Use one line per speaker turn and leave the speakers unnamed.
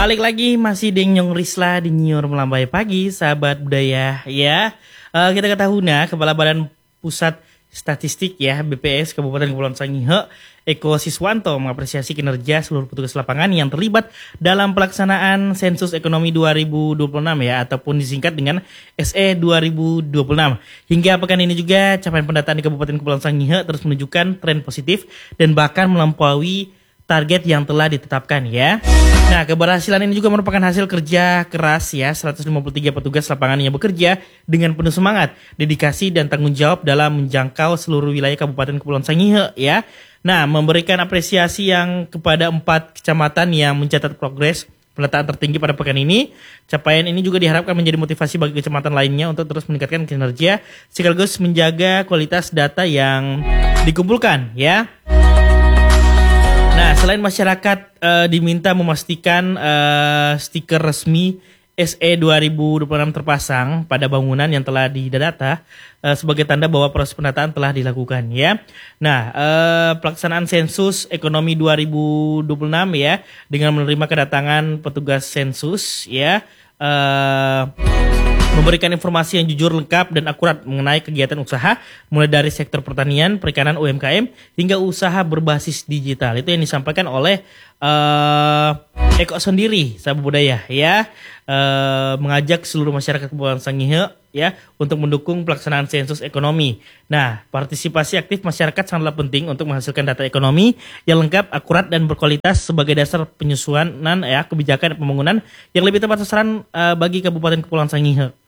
Balik lagi masih Denyong Risla di Nyiur Melambai Pagi, sahabat budaya ya. Kita ketahui Kepala Badan Pusat Statistik ya BPS Kabupaten Kepulauan Sangihe, Eko Siswanto mengapresiasi kinerja seluruh petugas lapangan yang terlibat dalam pelaksanaan sensus ekonomi 2026 ya, ataupun disingkat dengan SE 2026. Hingga pekan ini juga capaian pendataan di Kabupaten Kepulauan Sangihe terus menunjukkan tren positif dan bahkan melampaui target yang telah ditetapkan ya. Nah, keberhasilan ini juga merupakan hasil kerja keras ya 153 petugas lapangan yang bekerja dengan penuh semangat, dedikasi dan tanggung jawab dalam menjangkau seluruh wilayah Kabupaten Kepulauan Sangihe ya. Nah, memberikan apresiasi yang kepada 4 kecamatan yang mencatat progres pendataan tertinggi pada pekan ini. Capaian ini juga diharapkan menjadi motivasi bagi kecamatan lainnya untuk terus meningkatkan kinerja sekaligus menjaga kualitas data yang dikumpulkan ya. Nah, selain masyarakat diminta memastikan stiker resmi SE 2026 terpasang pada bangunan yang telah didata sebagai tanda bahwa proses pendataan telah dilakukan ya. Nah, pelaksanaan sensus ekonomi 2026 ya dengan menerima kedatangan petugas sensus ya. Memberikan informasi yang jujur, lengkap, dan akurat mengenai kegiatan usaha, mulai dari sektor pertanian, perikanan, UMKM, hingga usaha berbasis digital. Itu yang disampaikan oleh Eko sendiri, sahabat budaya, ya, mengajak seluruh masyarakat Kepulauan Sangihe ya untuk mendukung pelaksanaan sensus ekonomi. Nah, partisipasi aktif masyarakat sangatlah penting untuk menghasilkan data ekonomi yang lengkap, akurat, dan berkualitas sebagai dasar penyusunan ya kebijakan pembangunan yang lebih tepat sasaran bagi Kabupaten Kepulauan Sangihe.